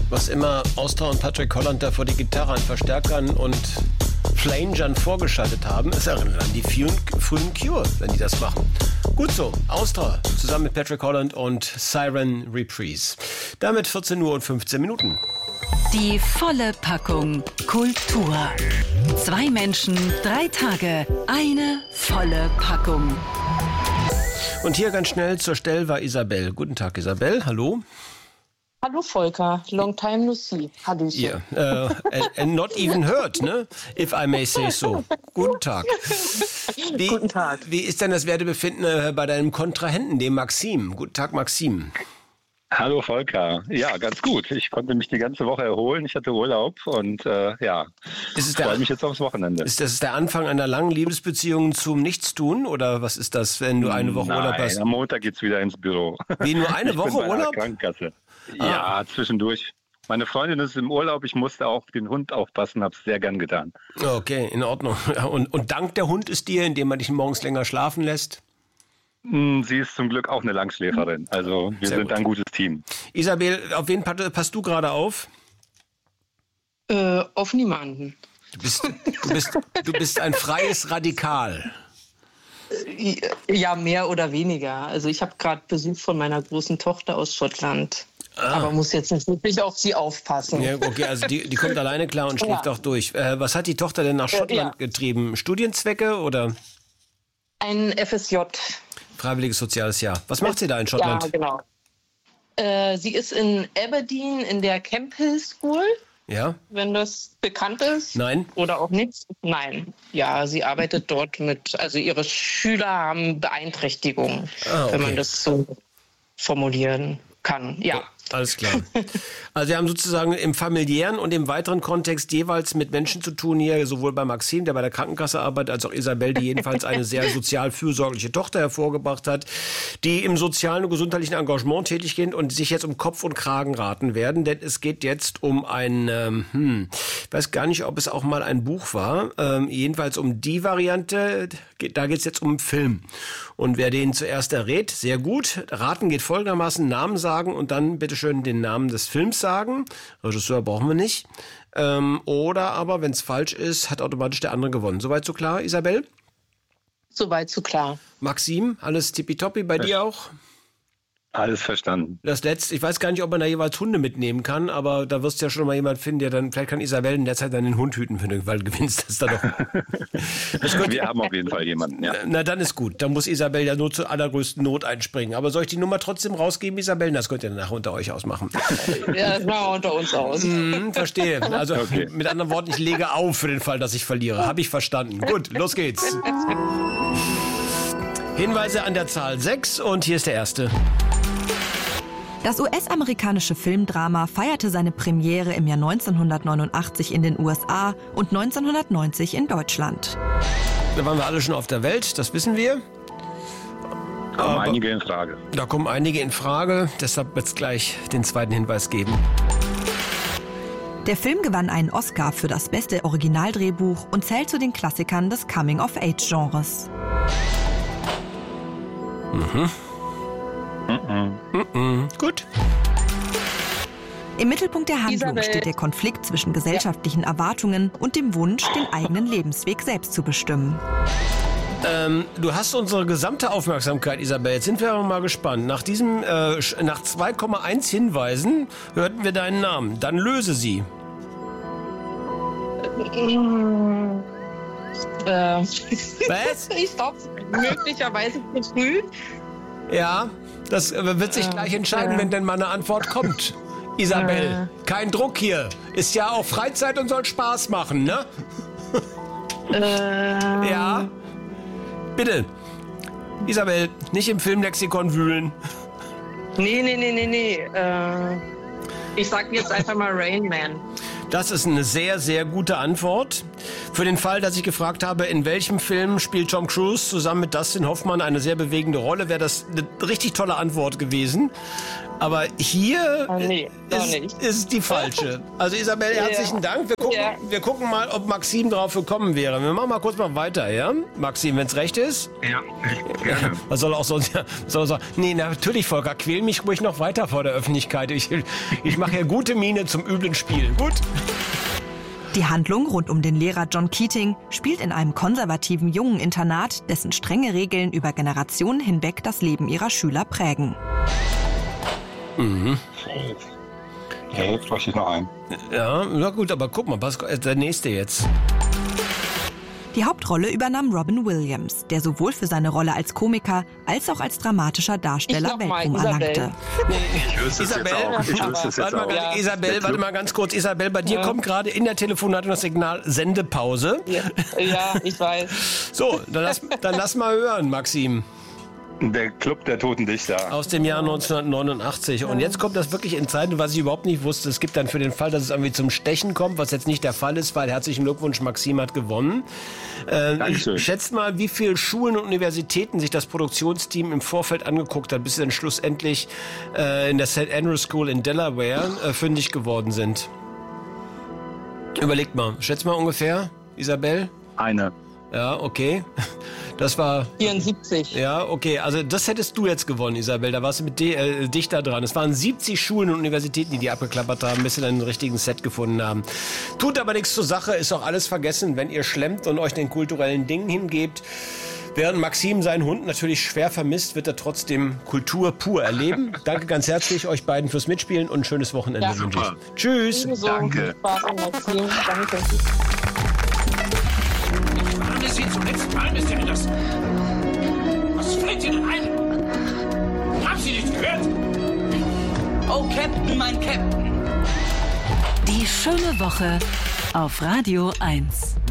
Was immer Austria und Patrick Holland da vor die Gitarre an Verstärkern und Flangern vorgeschaltet haben, es erinnert an die frühen Cure, wenn die das machen. Gut so, Austria zusammen mit Patrick Holland und Siren Reprise. Damit 14 Uhr und 15 Minuten. Die volle Packung Kultur. 2 Menschen, 3 Tage, eine volle Packung. Und hier ganz schnell zur Stelle war Isabel. Guten Tag, Isabel. Hallo. Hallo Volker, long time no see. Hallöchen. Yeah. And not even heard, ne? If I may say so. Guten Tag. Guten Tag. Wie ist denn das Wertebefinden bei deinem Kontrahenten, dem Maxim? Guten Tag, Maxim. Hallo Volker. Ja, ganz gut. Ich konnte mich die ganze Woche erholen. Ich hatte Urlaub und freue mich jetzt aufs Wochenende. Ist das der Anfang einer langen Liebesbeziehung zum Nichtstun oder was ist das, wenn du eine Woche Urlaub hast? Am Montag geht's wieder ins Büro. Wie, nur eine Woche Urlaub? Urlaub? Krankenkasse. Ja, zwischendurch. Meine Freundin ist im Urlaub. Ich musste auf den Hund aufpassen, habe es sehr gern getan. Okay, in Ordnung. Und dank der Hund ist dir, indem man dich morgens länger schlafen lässt? Sie ist zum Glück auch eine Langschläferin. Also wir sind ein gutes Team. Isabel, auf wen passt du gerade auf? Auf niemanden. Du bist ein freies Radikal. Ja, mehr oder weniger. Also ich habe gerade Besuch von meiner großen Tochter aus Schottland. Aber muss jetzt nicht wirklich auf sie aufpassen. Ja, okay, also die kommt alleine klar und schläft auch durch. Was hat die Tochter denn nach Schottland getrieben? Studienzwecke oder? Ein FSJ. Freiwilliges soziales Jahr. Was macht sie da in Schottland? Ja, genau. Sie ist in Aberdeen in der Camphill School. Ja. Wenn das bekannt ist. Nein. Oder auch nicht. Nein. Ja, sie arbeitet dort also ihre Schüler haben Beeinträchtigungen, wenn man das so formulieren kann. Ja. Alles klar. Also wir haben sozusagen im familiären und im weiteren Kontext jeweils mit Menschen zu tun hier, sowohl bei Maxim, der bei der Krankenkasse arbeitet, als auch Isabel, die jedenfalls eine sehr sozial fürsorgliche Tochter hervorgebracht hat, die im sozialen und gesundheitlichen Engagement tätig sind und sich jetzt um Kopf und Kragen raten werden, denn es geht jetzt um ein, ich weiß gar nicht, ob es auch mal ein Buch war, jedenfalls um die Variante, da geht es jetzt um einen Film. Und wer den zuerst errät, sehr gut. Raten geht folgendermaßen, Namen sagen und dann bitte schön den Namen des Films sagen. Regisseur brauchen wir nicht. Oder aber, wenn es falsch ist, hat automatisch der andere gewonnen. Soweit so klar, Isabel? Soweit so klar. Maxim, alles tippitoppi, bei dir auch? Alles verstanden. Das letzte, ich weiß gar nicht, ob man da jeweils Hunde mitnehmen kann, aber da wirst du ja schon mal jemand finden, der dann, vielleicht kann Isabel in der Zeit dann den Hund hüten, weil du gewinnst das da doch. Wir haben auf jeden Fall jemanden, ja. Na, dann ist gut. Dann muss Isabel ja nur zur allergrößten Not einspringen. Aber soll ich die Nummer trotzdem rausgeben, Isabel? Das könnt ihr danach unter euch ausmachen. Ja, das machen wir unter uns aus. Verstehe. Also mit anderen Worten, ich lege auf für den Fall, dass ich verliere. Habe ich verstanden. Gut, los geht's. Hinweise an der Zahl 6 und hier ist der erste. Das US-amerikanische Filmdrama feierte seine Premiere im Jahr 1989 in den USA und 1990 in Deutschland. Da waren wir alle schon auf der Welt, das wissen wir. Da kommen einige in Frage. Da kommen einige in Frage, deshalb wird es gleich den zweiten Hinweis geben. Der Film gewann einen Oscar für das beste Originaldrehbuch und zählt zu den Klassikern des Coming-of-Age-Genres. Gut. Im Mittelpunkt der Handlung steht der Konflikt zwischen gesellschaftlichen Erwartungen und dem Wunsch, den eigenen Lebensweg selbst zu bestimmen. Du hast unsere gesamte Aufmerksamkeit, Isabel. Jetzt sind wir aber mal gespannt. Nach 2,1 Hinweisen hörten wir deinen Namen. Dann löse sie. Was? Ich glaube, möglicherweise zu früh. Ja, das wird sich gleich entscheiden, wenn denn mal eine Antwort kommt. Isabel, kein Druck hier. Ist ja auch Freizeit und soll Spaß machen, ne? Ja. Bitte. Isabel, nicht im Filmlexikon wühlen. Nee. Ich sag jetzt einfach mal Rain Man. Das ist eine sehr, sehr gute Antwort. Für den Fall, dass ich gefragt habe, in welchem Film spielt Tom Cruise zusammen mit Dustin Hoffmann eine sehr bewegende Rolle, wäre das eine richtig tolle Antwort gewesen. Aber hier ist die falsche. Also Isabel, herzlichen Dank. Wir gucken mal, ob Maxim drauf gekommen wäre. Wir machen mal kurz weiter, ja? Maxim, wenn es recht ist? Ja, gerne. Was soll auch sonst sagen? Nee, natürlich, Volker, quäl mich ruhig noch weiter vor der Öffentlichkeit. Ich mache ja gute Miene zum üblen Spiel. Gut? Die Handlung rund um den Lehrer John Keating spielt in einem konservativen Jungeninternat, dessen strenge Regeln über Generationen hinweg das Leben ihrer Schüler prägen. Ja, jetzt bräuchte ich noch einen. Ja, na gut, aber guck mal, was ist der nächste jetzt? Die Hauptrolle übernahm Robin Williams, der sowohl für seine Rolle als Komiker als auch als dramatischer Darsteller Weltruhm erlangte. Isabel, warte mal ganz kurz. Isabel, bei dir kommt gerade in der Telefonleitung das Signal Sendepause. Ja, ich weiß. So, dann lass mal hören, Maxim. Der Club der Toten Dichter. Aus dem Jahr 1989. Und jetzt kommt das wirklich in Zeiten, was ich überhaupt nicht wusste. Es gibt dann für den Fall, dass es irgendwie zum Stechen kommt, was jetzt nicht der Fall ist, weil herzlichen Glückwunsch, Maxim hat gewonnen. Schätzt mal, wie viele Schulen und Universitäten sich das Produktionsteam im Vorfeld angeguckt hat, bis sie dann schlussendlich in der St. Andrew School in Delaware fündig geworden sind. Überlegt mal. Schätzt mal ungefähr, Isabel? Eine. Ja, okay. Das war 74. Ja, okay. Also das hättest du jetzt gewonnen, Isabel. Da warst du mit dichter dran. Es waren 70 Schulen und Universitäten, die abgeklappert haben, bis sie dann einen richtigen Set gefunden haben. Tut aber nichts zur Sache, ist auch alles vergessen, wenn ihr schlemmt und euch den kulturellen Dingen hingebt. Während Maxim seinen Hund natürlich schwer vermisst, wird er trotzdem Kultur pur erleben. Danke ganz herzlich euch beiden fürs Mitspielen und ein schönes Wochenende wünsche ich. Tschüss. Danke. Spaß an Maxim. Danke. Sie zum letzten Mal, Mr. Anderson. Was fällt Ihnen ein? Haben Sie nicht gehört? Oh, Captain, mein Captain. Die schöne Woche auf Radio 1.